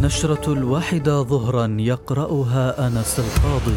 النشرة 1 ظهرا يقرأها أنس القاضي.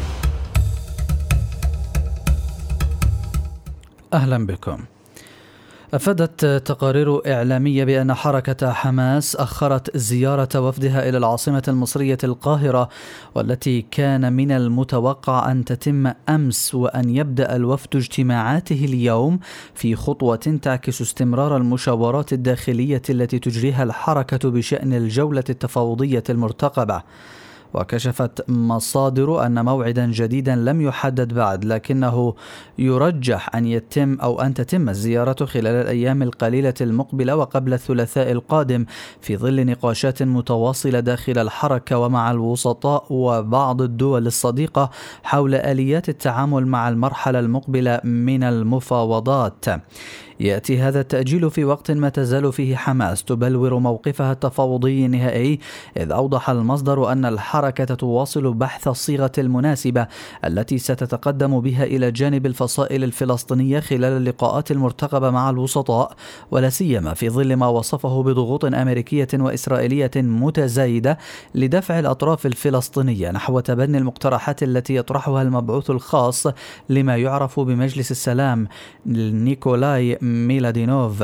أهلا بكم. أفادت تقارير إعلامية بأن حركة حماس أخرت زيارة وفدها إلى العاصمة المصرية القاهرة، والتي كان من المتوقع أن تتم أمس، وأن يبدأ الوفد اجتماعاته اليوم في خطوة تعكس استمرار المشاورات الداخلية التي تجريها الحركة بشأن الجولة التفاوضية المرتقبة. وكشفت مصادر أن موعدا جديدا لم يحدد بعد، لكنه يرجح أن تتم الزيارة خلال الأيام القليلة المقبلة وقبل الثلاثاء القادم، في ظل نقاشات متواصلة داخل الحركة ومع الوسطاء وبعض الدول الصديقة حول آليات التعامل مع المرحلة المقبلة من المفاوضات. يأتي هذا التأجيل في وقت ما تزال فيه حماس تبلور موقفها التفاوضي النهائي، إذ أوضح المصدر أن الحركة تواصل بحث الصيغة المناسبة التي ستتقدم بها إلى جانب الفصائل الفلسطينية خلال اللقاءات المرتقبة مع الوسطاء، ولا سيما في ظل ما وصفه بضغوط أمريكية وإسرائيلية متزايدة لدفع الأطراف الفلسطينية نحو تبني المقترحات التي يطرحها المبعوث الخاص لما يعرف بمجلس السلام نيكولاي ميلادينوف.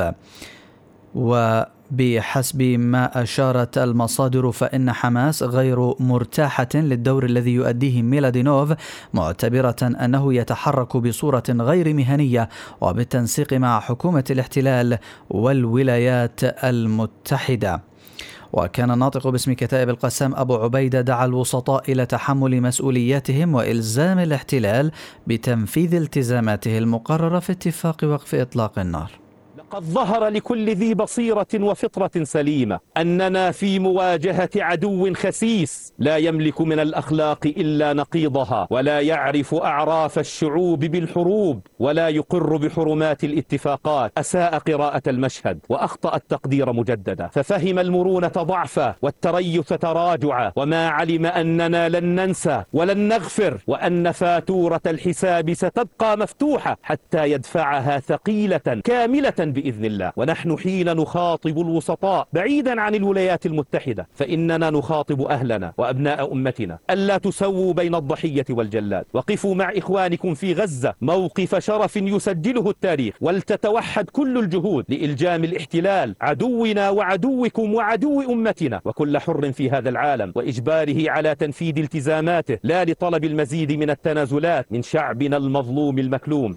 وبحسب ما أشارت المصادر فإن حماس غير مرتاحة للدور الذي يؤديه ميلادينوف، معتبرة أنه يتحرك بصورة غير مهنية وبالتنسيق مع حكومة الاحتلال والولايات المتحدة. وكان الناطق باسم كتائب القسام أبو عبيدة دعا الوسطاء إلى تحمل مسؤولياتهم وإلزام الاحتلال بتنفيذ التزاماته المقررة في اتفاق وقف إطلاق النار. قد ظهر لكل ذي بصيرة وفطرة سليمة أننا في مواجهة عدو خسيس لا يملك من الأخلاق إلا نقيضها، ولا يعرف أعراف الشعوب بالحروب، ولا يقر بحرمات الاتفاقات. أساء قراءة المشهد وأخطأ التقدير مجددا، ففهم المرونة ضعفا والتريث تراجعا، وما علم أننا لن ننسى ولن نغفر، وأن فاتورة الحساب ستبقى مفتوحة حتى يدفعها ثقيلة كاملة بإذن الله. ونحن حين نخاطب الوسطاء بعيدا عن الولايات المتحدة، فإننا نخاطب أهلنا وأبناء أمتنا ألا تسووا بين الضحية والجلاد. وقفوا مع إخوانكم في غزة موقف شرف يسجله التاريخ، ولتتوحد كل الجهود لإلجام الاحتلال عدونا وعدوكم وعدو أمتنا وكل حر في هذا العالم، وإجباره على تنفيذ التزاماته، لا لطلب المزيد من التنازلات من شعبنا المظلوم المكلوم.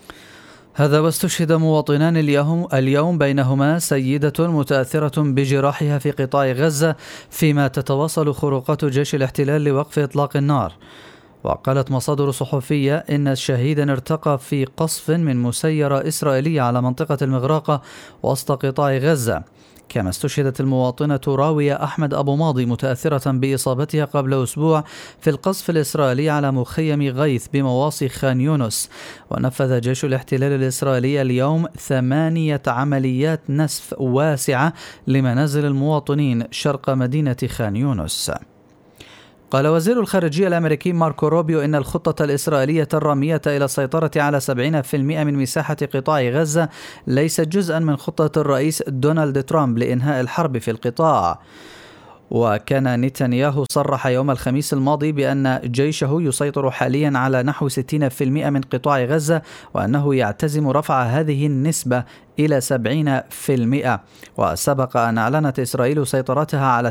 هذا واستشهد مواطنان اليوم، بينهما سيدة متأثرة بجراحها في قطاع غزة، فيما تتواصل خروقات جيش الاحتلال لوقف إطلاق النار. وقالت مصادر صحفية إن شهيدا ارتقى في قصف من مسيرة إسرائيلية على منطقة المغراقة وسط قطاع غزة. كما استشهدت المواطنة راوية أحمد أبو ماضي متأثرة بإصابتها قبل أسبوع في القصف الإسرائيلي على مخيم غيث بمواصي خان يونس. ونفذ جيش الاحتلال الإسرائيلي اليوم 8 عمليات نسف واسعة لمنازل المواطنين شرق مدينة خان يونس. قال وزير الخارجية الأمريكي ماركو روبيو إن الخطة الإسرائيلية الرامية إلى السيطرة على 70% من مساحة قطاع غزة ليست جزءا من خطة الرئيس دونالد ترامب لإنهاء الحرب في القطاع. وكان نتنياهو صرح يوم الخميس الماضي بأن جيشه يسيطر حاليا على نحو 60% من قطاع غزة، وأنه يعتزم رفع هذه النسبة إلى 70%. وسبق أن أعلنت إسرائيل سيطرتها على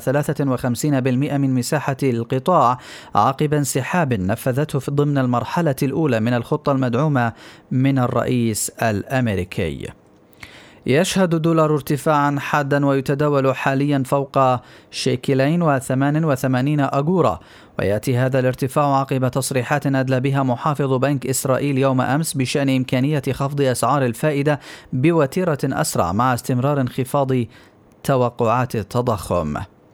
53% من مساحة القطاع عقب انسحاب نفذته في ضمن المرحلة الأولى من الخطة المدعومة من الرئيس الأمريكي. يشهد الدولار ارتفاعا حادا ويتداول حاليا فوق $2.88 أجورا، ويأتي هذا الارتفاع عقب تصريحات أدلى بها محافظ بنك إسرائيل يوم أمس بشأن إمكانية خفض أسعار الفائدة بوتيرة أسرع مع استمرار انخفاض توقعات التضخم.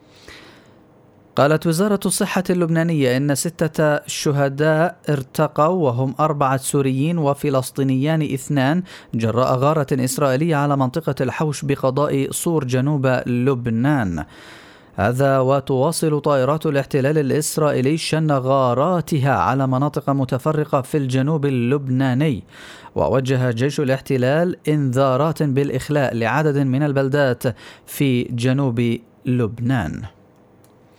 قالت وزارة الصحة اللبنانية إن 6 شهداء ارتقوا، وهم 4 سوريين وفلسطينيان 2 جراء غارة إسرائيلية على منطقة الحوش بقضاء صور جنوب لبنان. هذا وتواصل طائرات الاحتلال الإسرائيلي شن غاراتها على مناطق متفرقة في الجنوب اللبناني. ووجه جيش الاحتلال إنذارات بالإخلاء لعدد من البلدات في جنوب لبنان.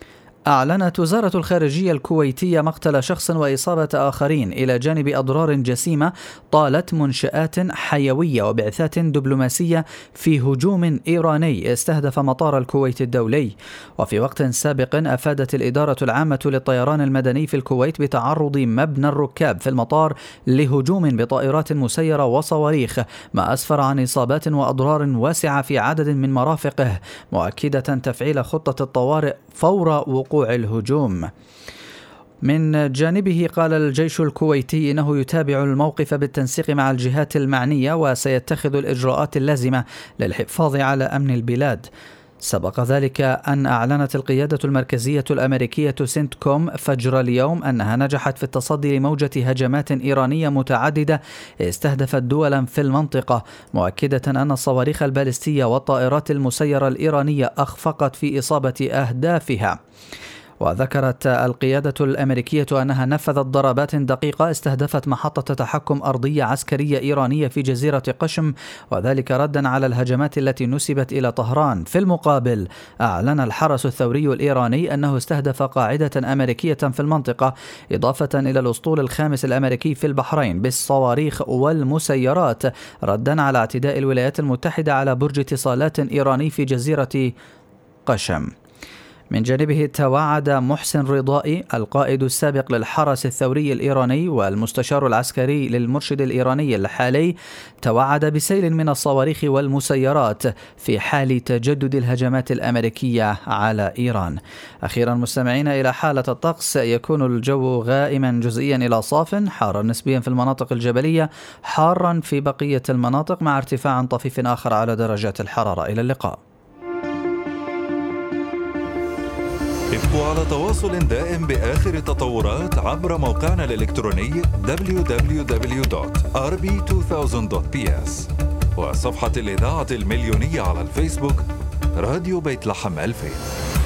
أعلنت وزارة الخارجية الكويتية مقتل شخص وإصابة آخرين إلى جانب أضرار جسيمة طالت منشآت حيوية وبعثات دبلوماسية في هجوم إيراني استهدف مطار الكويت الدولي. وفي وقت سابق أفادت الإدارة العامة للطيران المدني في الكويت بتعرض مبنى الركاب في المطار لهجوم بطائرات مسيرة وصواريخ، ما أسفر عن إصابات وأضرار واسعة في عدد من مرافقه، مؤكدة تفعيل خطة الطوارئ فور وقوع الهجوم. من جانبه قال الجيش الكويتي إنه يتابع الموقف بالتنسيق مع الجهات المعنية وسيتخذ الإجراءات اللازمة للحفاظ على أمن البلاد. سبق ذلك أن أعلنت القيادة المركزية الأمريكية سنتكوم فجر اليوم أنها نجحت في التصدي لموجة هجمات إيرانية متعددة استهدفت دولا في المنطقة، مؤكدة أن الصواريخ البالستية والطائرات المسيرة الإيرانية أخفقت في إصابة أهدافها. وذكرت القيادة الأمريكية أنها نفذت ضربات دقيقة استهدفت محطة تحكم أرضية عسكرية إيرانية في جزيرة قشم، وذلك ردا على الهجمات التي نسبت إلى طهران. في المقابل أعلن الحرس الثوري الإيراني أنه استهدف قاعدة أمريكية في المنطقة، إضافة إلى الأسطول الخامس الأمريكي في البحرين بالصواريخ والمسيرات، ردا على اعتداء الولايات المتحدة على برج اتصالات إيراني في جزيرة قشم. من جانبه توعد محسن رضائي القائد السابق للحرس الثوري الإيراني والمستشار العسكري للمرشد الإيراني الحالي، توعد بسيل من الصواريخ والمسيرات في حال تجدد الهجمات الأمريكية على إيران. أخيرا مستمعين إلى حالة الطقس، يكون الجو غائما جزئيا إلى صاف، حارا نسبيا في المناطق الجبلية، حارا في بقية المناطق مع ارتفاع طفيف آخر على درجات الحرارة. إلى اللقاء. ابقوا على تواصل دائم بآخر التطورات عبر موقعنا الإلكتروني www.rb2000.ps وصفحة الإذاعة المليونية على الفيسبوك راديو بيت لحم 2000.